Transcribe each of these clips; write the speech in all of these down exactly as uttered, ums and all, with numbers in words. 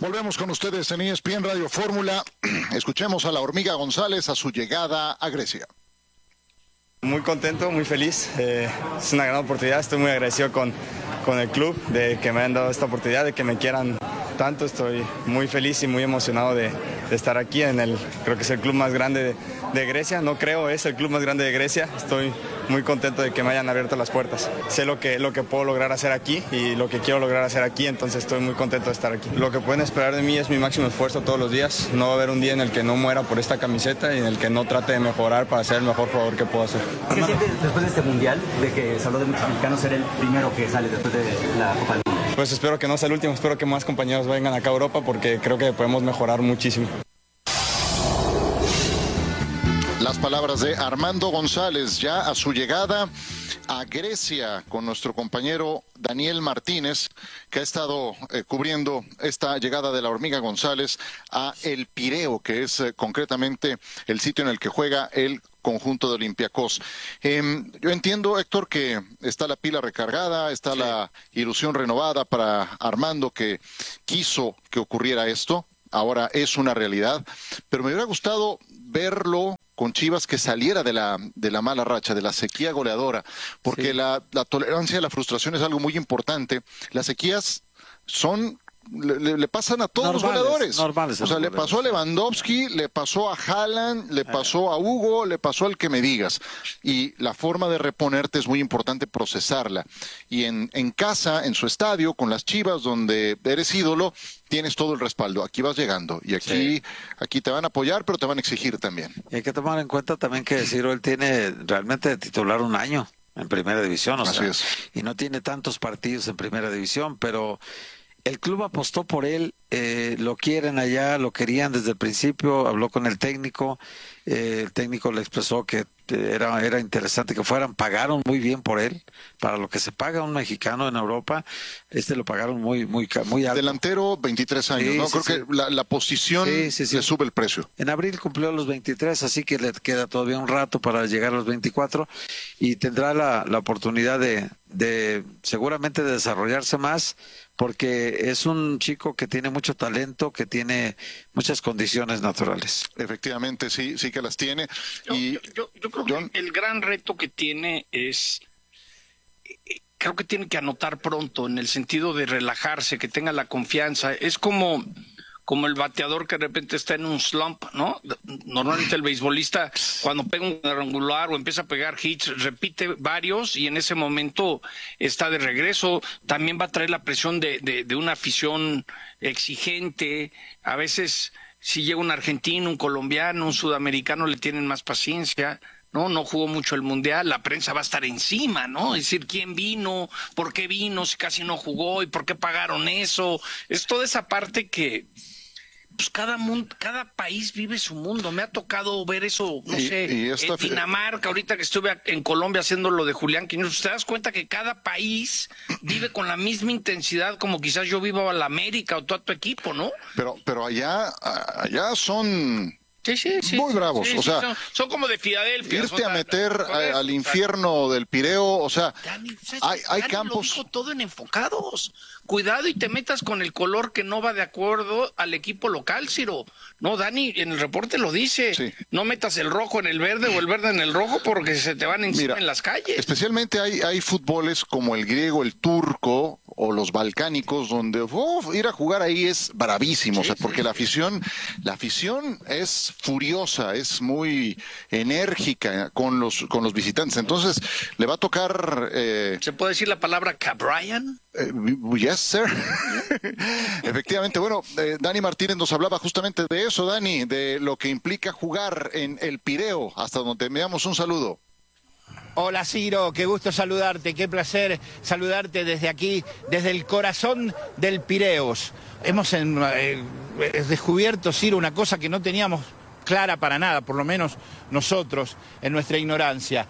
Volvemos con ustedes en E S P N Radio Fórmula. Escuchemos a la Hormiga González a su llegada a Grecia. Muy contento, muy feliz. Eh, es una gran oportunidad. Estoy muy agradecido con, con el club de que me hayan dado esta oportunidad, de que me quieran tanto. Estoy muy feliz y muy emocionado de, de estar aquí en el, creo que es el club más grande de, de Grecia. No creo, es el club más grande de Grecia. Estoy muy contento de que me hayan abierto las puertas. Sé lo que, lo que puedo lograr hacer aquí y lo que quiero lograr hacer aquí, entonces estoy muy contento de estar aquí. Lo que pueden esperar de mí es mi máximo esfuerzo todos los días. No va a haber un día en el que no muera por esta camiseta y en el que no trate de mejorar para ser el mejor jugador que puedo hacer. ¿Qué sientes después de este mundial, de que se habló de muchos mexicanos ser el primero que sale después de la Copa del Mundo? Pues espero que no sea el último, espero que más compañeros vengan acá a Europa porque creo que podemos mejorar muchísimo. Las palabras de Armando González ya a su llegada a Grecia con nuestro compañero Daniel Martínez, que ha estado eh, cubriendo esta llegada de la Hormiga González a El Pireo, que es eh, concretamente el sitio en el que juega el conjunto de Olympiacos. Eh, yo entiendo, Héctor, que está la pila recargada, está sí. la ilusión renovada para Armando, que quiso que ocurriera esto. Ahora es una realidad, pero me hubiera gustado verlo con Chivas que saliera de la de la mala racha, de la sequía goleadora, porque sí. la, la tolerancia a la frustración es algo muy importante. Las sequías son le, le pasan a todos normales, los goleadores. Normales, o sea, le pasó a Lewandowski, le pasó a Haaland, le pasó a Hugo, le pasó al que me digas. Y la forma de reponerte es muy importante procesarla. Y en, en casa, en su estadio, con las Chivas, donde eres ídolo, tienes todo el respaldo. Aquí vas llegando y aquí, sí. aquí te van a apoyar, pero te van a exigir también. Y hay que tomar en cuenta también que Ciro, él tiene realmente de titular un año en Primera División. O Así sea, es. Y no tiene tantos partidos en Primera División, pero el club apostó por él, eh, lo quieren allá, lo querían desde el principio, habló con el técnico, eh, el técnico le expresó que era, era interesante que fueran, pagaron muy bien por él, para lo que se paga un mexicano en Europa, este lo pagaron muy muy muy alto. Delantero, veintitrés años, sí, ¿no? Sí, Creo sí. que la, la posición sí, sí, sí. le sube el precio. En abril cumplió los veintitrés, así que le queda todavía un rato para llegar a los veinticuatro y tendrá la, la oportunidad de, de seguramente de desarrollarse más, porque es un chico que tiene mucho talento, que tiene muchas condiciones naturales. Efectivamente, sí, sí que las tiene. Yo, y yo, yo, yo creo John... que el gran reto que tiene es, creo que tiene que anotar pronto, en el sentido de relajarse, que tenga la confianza. Es como... como el bateador que de repente está en un slump, ¿no? Normalmente el beisbolista cuando pega un cuadrangular o empieza a pegar hits, repite varios y en ese momento está de regreso. También va a traer la presión de, de, de una afición exigente. A veces si llega un argentino, un colombiano, un sudamericano le tienen más paciencia. No, no jugó mucho el Mundial, la prensa va a estar encima, ¿no? Es decir, ¿quién vino? ¿Por qué vino? Si casi no jugó, ¿y por qué pagaron eso? Es toda esa parte que... pues cada mundo, cada país vive su mundo. Me ha tocado ver eso, no y, sé, y esta... en Dinamarca, ahorita que estuve en Colombia haciendo lo de Julián Quiñones, te das cuenta que cada país vive con la misma intensidad como quizás yo vivo a la América o tú a tu equipo, ¿no? Pero, pero allá, allá son... Sí, sí, sí. Muy bravos, sí, o sí, sea, son, son como de Filadelfia. Irte a la, meter la, a, al infierno del Pireo, o sea, Dani, ¿sabes? hay, hay Dani campos... lo dijo todo en enfocados. Cuidado y te metas con el color que no va de acuerdo al equipo local, Ciro. No, Dani, en el reporte lo dice. Sí. No metas el rojo en el verde o el verde en el rojo porque se te van encima. Mira, en las calles. Especialmente hay, hay fútboles como el griego, el turco o los balcánicos, donde uf, ir a jugar ahí es bravísimo, sí, o sea, porque sí, la afición, la afición es furiosa, es muy enérgica con los con los visitantes. Entonces, le va a tocar... Eh, ¿Se puede decir la palabra Cabrian? Eh, yes, sir. Efectivamente, bueno, eh, Dani Martínez nos hablaba justamente de eso, Dani, de lo que implica jugar en el Pireo, hasta donde te enviamos un saludo. Hola Ciro, qué gusto saludarte, qué placer saludarte desde aquí, desde el corazón del Pireos. Hemos eh, descubierto, Ciro, una cosa que no teníamos clara para nada, por lo menos nosotros, en nuestra ignorancia.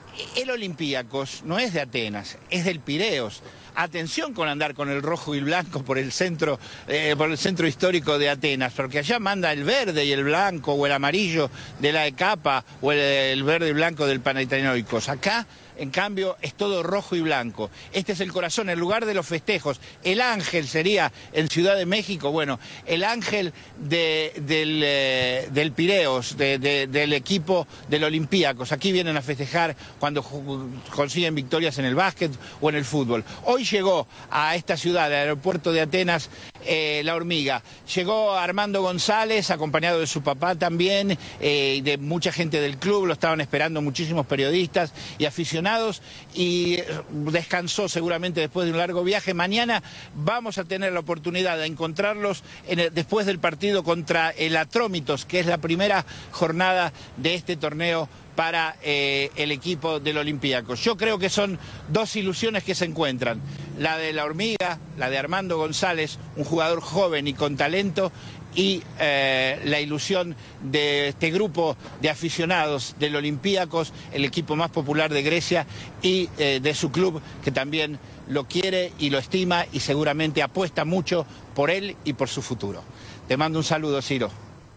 El Olympiacos no es de Atenas, es del Pireos. Atención con andar con el rojo y el blanco por el centro, eh, por el centro histórico de Atenas, porque allá manda el verde y el blanco o el amarillo de la Ecapa o el, el verde y blanco del Panathinaikos. Acá En cambio, es todo rojo y blanco. Este es el corazón, el lugar de los festejos. El ángel sería en Ciudad de México, bueno, el ángel de, del, eh, del Pireos, de, de, del equipo del Olympiacos. Aquí vienen a festejar cuando consiguen victorias en el básquet o en el fútbol. Hoy llegó a esta ciudad, al aeropuerto de Atenas, eh, la hormiga. Llegó Armando González, acompañado de su papá también, eh, y de mucha gente del club. Lo estaban esperando muchísimos periodistas y aficionados, y descansó seguramente después de un largo viaje. Mañana vamos a tener la oportunidad de encontrarlos en el, después del partido contra el Atrómitos, que es la primera jornada de este torneo para eh, el equipo del Olympiacos. Yo creo que son dos ilusiones que se encuentran, la de la hormiga, la de Armando González, un jugador joven y con talento, y eh, la ilusión de este grupo de aficionados del Olympiacos, el equipo más popular de Grecia, y eh, de su club, que también lo quiere y lo estima y seguramente apuesta mucho por él y por su futuro. Te mando un saludo, Ciro.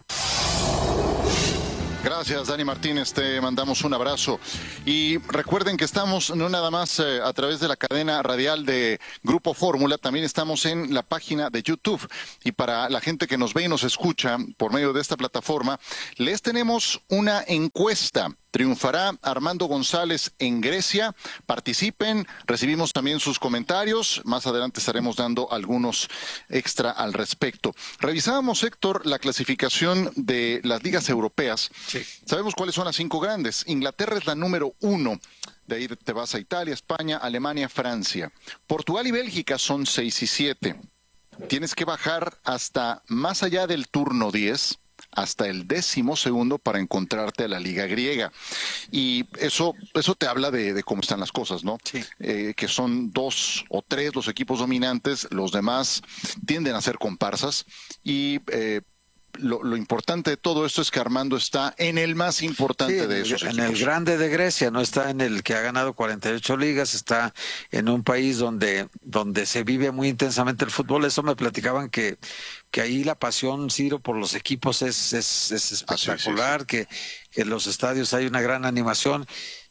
Gracias, Dani Martínez, te mandamos un abrazo. Y recuerden que estamos no nada más eh, a través de la cadena radial de Grupo Fórmula, también estamos en la página de YouTube. Y para la gente que nos ve y nos escucha por medio de esta plataforma, les tenemos una encuesta. ¿Triunfará Armando González en Grecia? Participen, recibimos también sus comentarios. Más adelante estaremos dando algunos extra al respecto. Revisábamos, Héctor, la clasificación de las ligas europeas. Sí. Sabemos cuáles son las cinco grandes. Inglaterra es la número uno. De ahí te vas a Italia, España, Alemania, Francia. Portugal y Bélgica son seis y siete. Tienes que bajar hasta más allá del turno diez, hasta el décimo segundo, para encontrarte a la liga griega. Y eso eso te habla de, de cómo están las cosas, ¿no? Sí. Eh, que son dos o tres los equipos dominantes, los demás tienden a ser comparsas, y eh, Lo, lo importante de todo esto es que Armando está en el más importante sí, de esos en equipos. el grande de Grecia, no está en el que ha ganado cuarenta y ocho ligas, está en un país donde donde se vive muy intensamente el fútbol. Eso me platicaban que que ahí la pasión, Ciro, por los equipos es es, es espectacular, ah, sí, sí, sí. Que, que en los estadios hay una gran animación.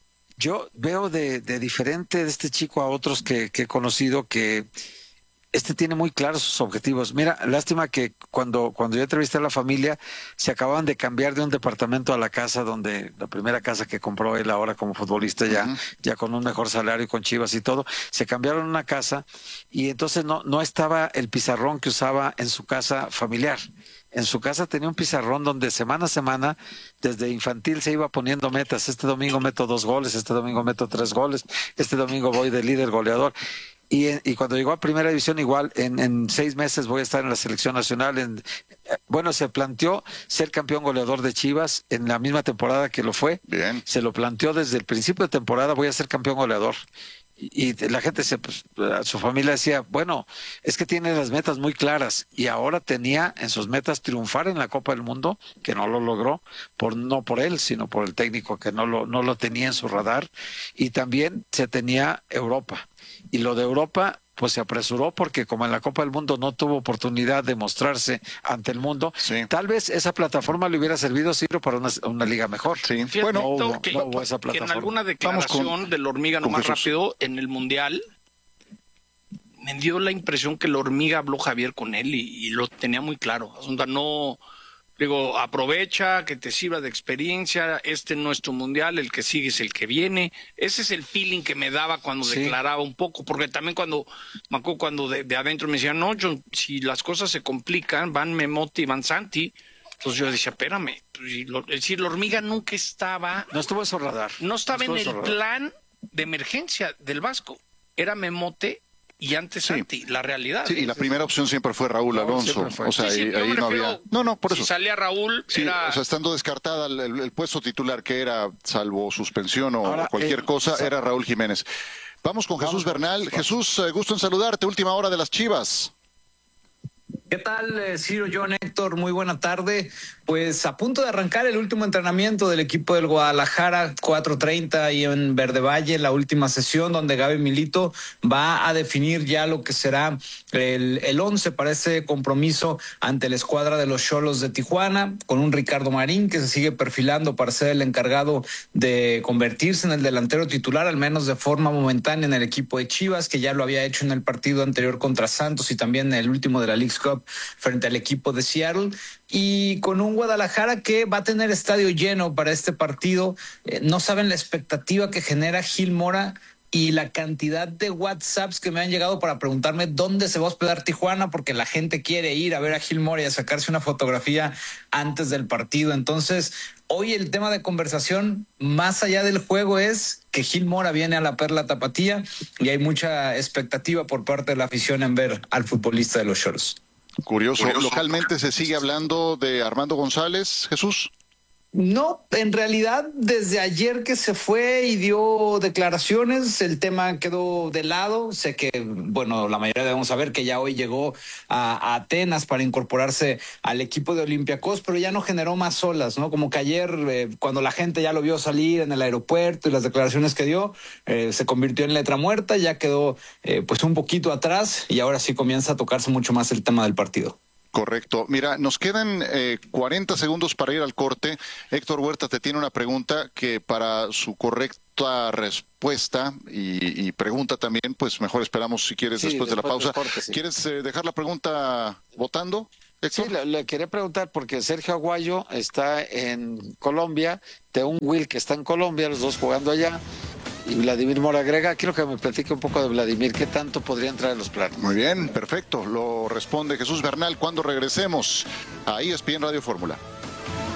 Yo veo de, de diferente de este chico a otros que, que he conocido, que este tiene muy claros sus objetivos. Mira, lástima que cuando, cuando yo entrevisté a la familia, se acababan de cambiar de un departamento a la casa donde, la primera casa que compró él ahora como futbolista, ya, uh-huh. ya con un mejor salario y con Chivas y todo, se cambiaron a una casa, y entonces no, no estaba el pizarrón que usaba en su casa familiar. En su casa tenía un pizarrón donde semana a semana, desde infantil, se iba poniendo metas. Este domingo meto dos goles, este domingo meto tres goles, este domingo voy de líder goleador. Y, y cuando llegó a Primera División, igual, en, en seis meses voy a estar en la selección nacional. En, bueno, se planteó ser campeón goleador de Chivas en la misma temporada que lo fue. Bien. Se lo planteó desde el principio de temporada, voy a ser campeón goleador. Y, y la gente, se, pues, su familia decía, bueno, es que tiene las metas muy claras. Y ahora tenía en sus metas triunfar en la Copa del Mundo, que no lo logró, por no por él, sino por el técnico, que no lo, no lo tenía en su radar. Y también se tenía Europa. Y lo de Europa, pues se apresuró porque como en la Copa del Mundo no tuvo oportunidad de mostrarse ante el mundo, sí. tal vez esa plataforma le hubiera servido, Ciro, para una, una liga mejor. Sí. Fíjate, bueno, no hubo, que, no hubo esa plataforma. Que en alguna declaración con, de la hormiga, no más rápido, en el Mundial, me dio la impresión que la hormiga habló Javier con él y, y lo tenía muy claro. O sea, no... Digo, aprovecha, que te sirva de experiencia, este no es tu mundial, el que sigue es el que viene. Ese es el feeling que me daba cuando sí. declaraba un poco, porque también cuando, me acuerdo cuando de, de adentro me decían, no, yo, si las cosas se complican, van Memotti y van Santi. Entonces yo decía, espérame, es decir, la hormiga nunca estaba... No estuvo en su radar. No estaba no en el plan de emergencia del Vasco. Era Memote y antes sí. Santi, la realidad. Sí, y la primera opción siempre fue Raúl Alonso. Fue. O sea, sí, sí, ahí, ahí no había... No, no, por eso. Si salía Raúl, sí, era... o sea, estando descartada el, el, el puesto titular que era, salvo suspensión o Ahora, cualquier eh, cosa, o sea, era Raúl Jiménez. Vamos con Jesús Vamos, Bernal. Vamos. Jesús, eh, gusto en saludarte. Última hora de las Chivas. ¿Qué tal, eh, Ciro, John, Héctor? Muy buena tarde. Pues a punto de arrancar el último entrenamiento del equipo del Guadalajara, cuatro treinta ahí en Verde Valle, la última sesión donde Gaby Milito va a definir ya lo que será el, el once para ese compromiso ante la escuadra de los Xolos de Tijuana, con un Ricardo Marín que se sigue perfilando para ser el encargado de convertirse en el delantero titular, al menos de forma momentánea, en el equipo de Chivas, que ya lo había hecho en el partido anterior contra Santos y también en el último de la Leagues Cup frente al equipo de Seattle, y con un Guadalajara que va a tener estadio lleno para este partido. Eh, no saben la expectativa que genera Gil Mora y la cantidad de WhatsApps que me han llegado para preguntarme dónde se va a hospedar Tijuana, porque la gente quiere ir a ver a Gil Mora y a sacarse una fotografía antes del partido. Entonces, hoy el tema de conversación, más allá del juego, es que Gil Mora viene a la Perla Tapatía y hay mucha expectativa por parte de la afición en ver al futbolista de los Xolos. Curioso. Curioso. ¿Localmente se sigue hablando de Armando González, Jesús? No, en realidad desde ayer que se fue y dio declaraciones, el tema quedó de lado. Sé que, bueno, la mayoría debemos saber que ya hoy llegó a, a Atenas para incorporarse al equipo de Olympiacos, pero ya no generó más olas, ¿no? Como que ayer, eh, cuando la gente ya lo vio salir en el aeropuerto y las declaraciones que dio, eh, se convirtió en letra muerta, ya quedó eh, pues un poquito atrás y ahora sí comienza a tocarse mucho más el tema del partido. Correcto. Mira, nos quedan eh, cuarenta segundos para ir al corte. Héctor Huerta te tiene una pregunta que para su correcta respuesta y, y pregunta también, pues mejor esperamos si quieres sí, después, después de la pausa. Corte, sí. ¿Quieres eh, dejar la pregunta votando, Héctor? Sí, le, le quería preguntar porque Sergio Aguayo está en Colombia, Teun Will que está en Colombia, los dos jugando allá. Y Vladimir Mora agrega, quiero que me platique un poco de Vladimir, ¿qué tanto podría entrar en los planes? Muy bien, perfecto, lo responde Jesús Bernal cuando regresemos a E S P N Radio Fórmula.